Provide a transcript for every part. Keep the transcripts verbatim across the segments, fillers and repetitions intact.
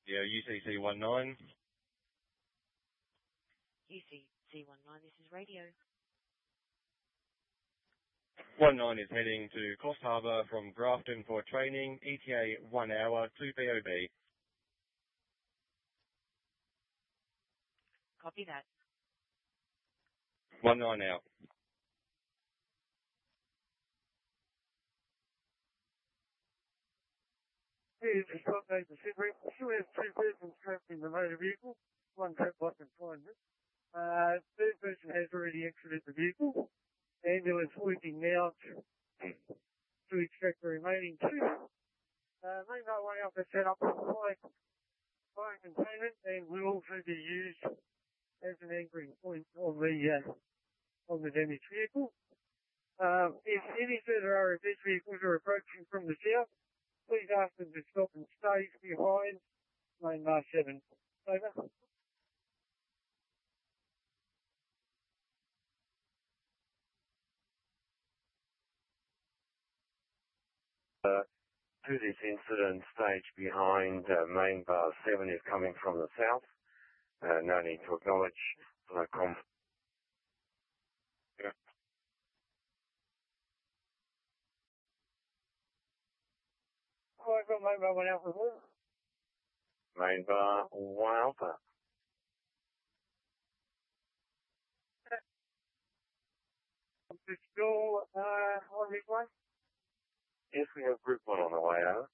Yeah, U C C one nine. U C C one nine, this is radio. one nine is heading to Coffs Harbour from Grafton for training, E T A one hour to B O B. Copy that. one nine out. Here's the short day Pacific. Still have two persons trapped in the motor vehicle. One trapped by confinement. Uh, third person has already exited the vehicle. The ambulance working now to, to extract the remaining two. Uh, meanwhile, one alpha set up a fire, fire containment and will also be used as an anchoring point on the uh, on the damaged vehicle. Um, if any further R F S vehicles are approaching from the south, please ask them to stop and stay behind Main Mast seven. Over. Uh, to this incident, stage behind uh, main bar seven is coming from the south. Uh, no need to acknowledge. No com- yeah. Oh, I've got main bar one alpha one. Main bar one alpha. The school uh, on this one. Yes, we have group one on the way over.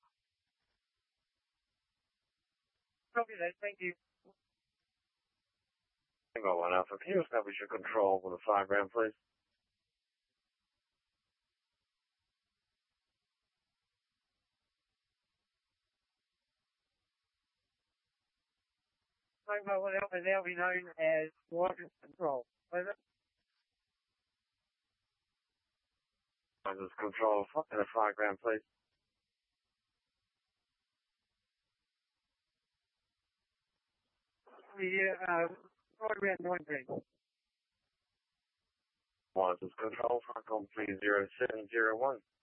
Copy that, thank you. Main bar one alpha, can you establish your control with the fire ground, please? Main bar one alpha now be known as license control. Over. License control and the fire ground, please. Yeah, uh, right around nineteen. License control, fire com please zero seven zero one.